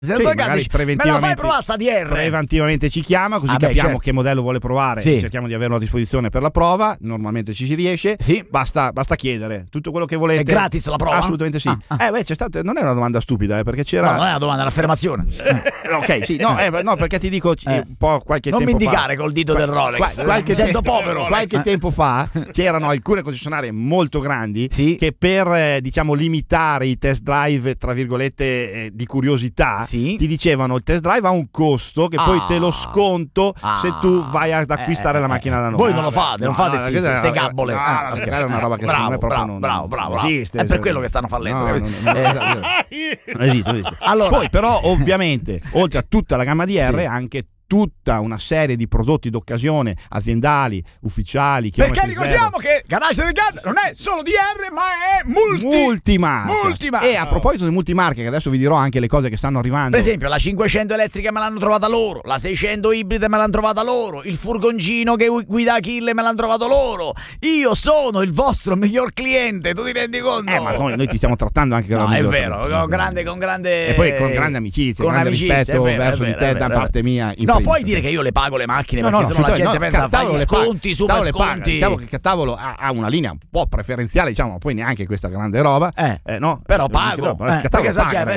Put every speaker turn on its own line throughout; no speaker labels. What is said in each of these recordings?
Senatore Gatti, me la fai provare sta DR?
Preventivamente ci chiama, così capiamo che modello vuole provare, cerchiamo di averlo a disposizione per la prova, normalmente ci si riesce, basta chiedere tutto quello che volete.
È gratis la prova?
Assolutamente sì. C'è stato, non è una domanda stupida, perché c'era...
No, non è una domanda, è un'affermazione.
Ok, sì, no, perché ti dico un po' qualche
non
tempo fa...
Non mi indicare col dito del Rolex, mi sento povero.
Qualche tempo fa c'erano alcune concessionarie molto grandi che per, diciamo, limitare i test drive, tra virgolette, di curiosità, ti dicevano il test drive ha un costo che poi te lo sconto se tu vai ad acquistare la macchina da noi.
Voi non lo fate, non fate queste gabbole.
È una roba che
bravo.
Esiste,
è per quello che stanno fallendo.
Non esiste.
Allora,
poi però ovviamente oltre a tutta la gamma DR anche tutta una serie di prodotti d'occasione aziendali, ufficiali,
perché ricordiamo che Garage del Gat non è solo DR ma è multimarca.
E a proposito di multimarche, che adesso vi dirò anche le cose che stanno arrivando,
per esempio la 500 elettrica me l'hanno trovata loro, la 600 ibrida me l'hanno trovata loro, il furgoncino che guida Achille me l'hanno trovato loro. Io sono il vostro miglior cliente, tu ti rendi conto?
Ma noi ti stiamo trattando anche
con è vero, con grande
e poi con grande amicizia, con grande rispetto verso di te da parte mia.
No, puoi dire che io le pago le macchine perché sennò la gente pensa fai gli sconti su sconti.
Diciamo che Cattavolo ha una linea un po' preferenziale, diciamo, poi neanche questa grande roba.
No, però pago.
Cattavolo paga.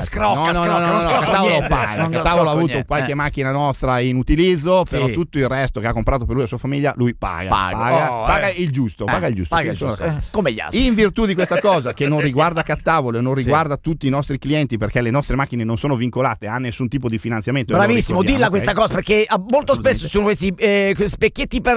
Cattavolo ha avuto qualche macchina nostra in utilizzo, però tutto il resto che ha comprato per lui e la sua famiglia, lui paga il giusto,
come gli altri.
In virtù di questa cosa che non riguarda Cattavolo e non riguarda tutti i nostri clienti, perché le nostre macchine non sono vincolate a nessun tipo di finanziamento.
Bravissimo, dilla questa cosa, perché molto spesso ci sono questi specchietti per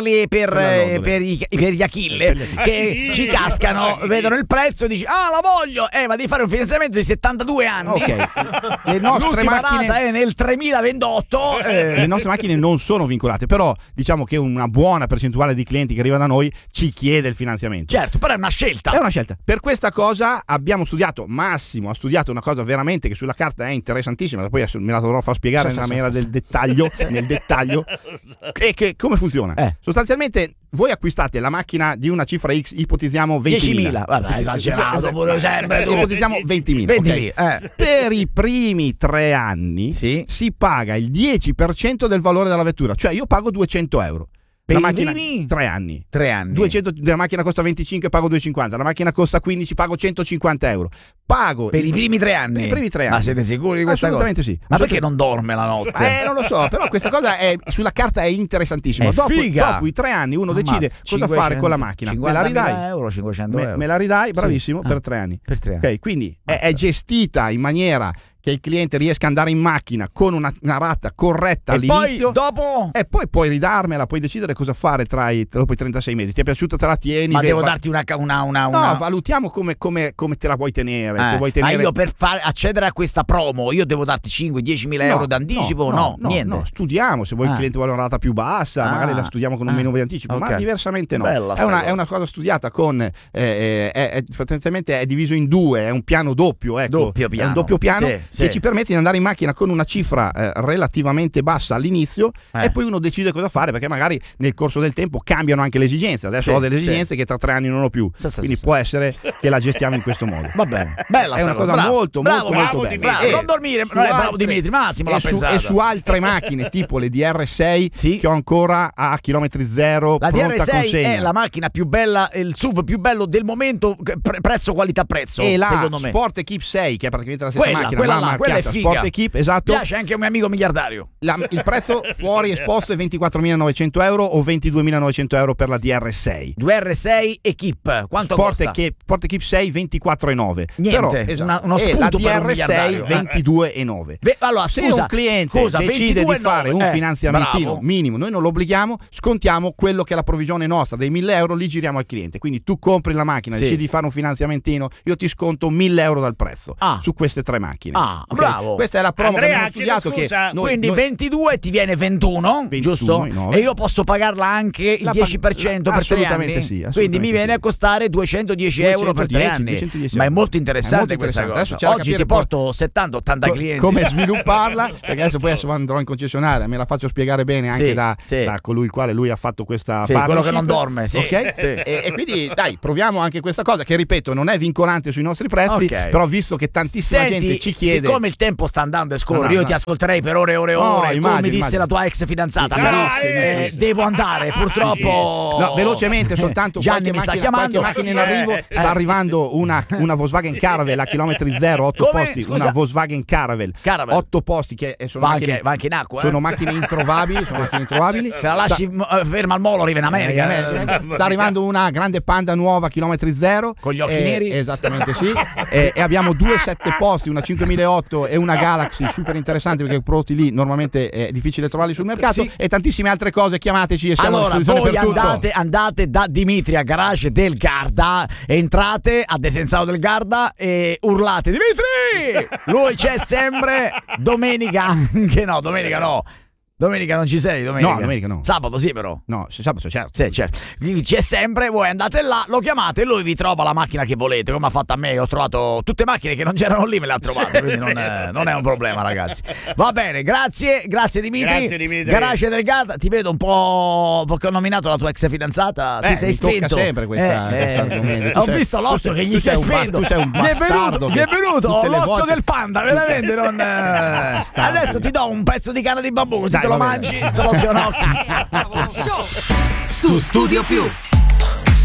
gli Achille che ci cascano, vedono il prezzo e dici la voglio, ma devi fare un finanziamento di 72 anni.
Le nostre macchine
è nel 2028.
Le nostre macchine non sono vincolate, però diciamo che una buona percentuale di clienti che arriva da noi ci chiede il finanziamento.
Certo, però è una scelta.
Per questa cosa abbiamo studiato, Massimo ha studiato una cosa veramente che sulla carta è interessantissima, poi me la dovrò far spiegare nella maniera del dettaglio, e che come funziona. Sostanzialmente voi acquistate la macchina di una cifra X, ipotizziamo 20.000.
Vabbè, esagerato pure sempre.
Ipotizziamo 20.000. Per i primi 3 anni si paga il 10% del valore della vettura, cioè io pago 200 euro. La macchina 3 anni. 200, la macchina costa 25, pago 250. La macchina costa 15, pago 150 euro. Pago
per i primi 3 anni.
Per i primi 3 anni.
Ma siete sicuri di questa cosa?
Assolutamente sì.
Ma perché non dorme la notte?
Non lo so, però questa cosa sulla carta è interessantissima. Dopo i 3 anni uno decide cosa fare con la macchina. Me la ridai?
Euro, 500 euro.
Me la ridai, bravissimo, per 3 anni.
Per 3 anni.
Ok, quindi è gestita in maniera che il cliente riesca ad andare in macchina con una rata corretta all'inizio,
e
poi puoi ridarmela, puoi decidere cosa fare dopo i 36 mesi. Ti è piaciuta, te la tieni.
Ma devo darti una
No, valutiamo come te la vuoi tenere.
Ma io per accedere a questa promo io devo darti 5-10 mila euro d'anticipo? No, niente.
No, studiamo se vuoi il cliente vuole una rata più bassa, magari la studiamo con un meno di anticipo, ma diversamente no. È una cosa studiata con potenzialmente è diviso in 2, è un piano doppio, ecco. È un doppio piano che ci permette di andare in macchina con una cifra relativamente bassa all'inizio e poi uno decide cosa fare, perché magari nel corso del tempo cambiano anche le esigenze. Adesso ho delle esigenze che tra 3 anni non ho più, quindi può essere che la gestiamo in questo modo.
Va bene, bella,
è una cosa molto bella.
Non dormire, bravo Dimitri, Massimo l'ha pensata.
E su altre macchine tipo le DR6 che ho ancora a chilometri zero,
la
pronta
DR6
consegna.
È la macchina più bella, il SUV più bello del momento, prezzo qualità prezzo,
e la
secondo me.
Sport Equip 6, che è praticamente la stessa macchina,
quella è figa.
Sport Equip, esatto.
Piace anche a un mio amico miliardario.
Il prezzo fuori esposto è 24.900 euro o 22.900 euro per la DR6.
DR6 Equip, quanto costa?
Sport Equip 6 24.9.
Niente,
però,
uno spunto
la
per
DR6 22.9.
Allora,
se un cliente decide di fare un finanziamentino minimo, noi non lo obblighiamo, scontiamo quello che è la provvigione nostra, dei 1.000 euro li giriamo al cliente. Quindi tu compri la macchina, decidi di fare un finanziamentino, io ti sconto 1.000 euro dal prezzo su queste 3 macchine.
Bravo.
Questa è la promo
Andrea,
che abbiamo studiato.
Quindi 22 ti viene 21, giusto?
9.
E io posso pagarla anche il 10% per 3 anni.
Sì,
quindi mi viene a costare 210 euro per 3 anni.
210
ma è molto interessante questa cosa. Oggi ti porto 70-80 clienti.
Come svilupparla, perché adesso andrò in concessionaria, me la faccio spiegare bene anche da colui il quale lui ha fatto questa partnership.
Quello che non dorme.
Ok? E quindi dai, proviamo anche questa cosa, che ripeto non è vincolante sui nostri prezzi, però visto che tantissima gente ci chiede,
siccome il tempo sta andando e scorre, io ti ascolterei per ore e ore e ore, come mi disse la tua ex fidanzata, però devo andare, purtroppo.
No, velocemente, soltanto
Gianni mi sta chiamando.
Qualche macchina in arrivo, sta arrivando una Volkswagen Caravelle a chilometri zero, 8 posti,
Scusa?
una Volkswagen Caravelle, 8 posti che sono macchine,
va anche in acqua,
sono macchine introvabili,
se la lasci ferma al molo arriva in America.
Sta arrivando una grande Panda nuova chilometri zero
con gli occhi neri,
esattamente sì, e abbiamo 2 7 posti, una 5008 e una Galaxy super interessanti, perché i prodotti lì normalmente è difficile trovarli sul mercato, e tantissime altre cose. Chiamateci e siamo a disposizione per tutto.
Andate da Dimitri a Garage del Garda, entrate a Desenzano del Garda e urlate Dimitri, lui c'è sempre. Domenica anche no. Domenica non ci sei?
No, domenica no.
Sabato sì, però.
No, sabato certo.
Sì, certo. C'è sempre, voi andate là, lo chiamate e lui vi trova la macchina che volete, come ha fatto a me. Ho trovato tutte macchine che non c'erano lì, me le ha trovate, quindi non è un problema, ragazzi. Va bene, grazie Dimitri. Garage del Garda, ti vedo un po' perché ho nominato la tua ex fidanzata, ti sei spento.
Tocca sempre questa argomento.
Ho visto l'occhio che gli si è spento.
Tu sei un bastardo.
Gli è venuto l'occhio del panda, veramente non. Adesso ti do un pezzo di canna di bambù, così te lo mangi, te lo fionocchi.
Su Studio Più.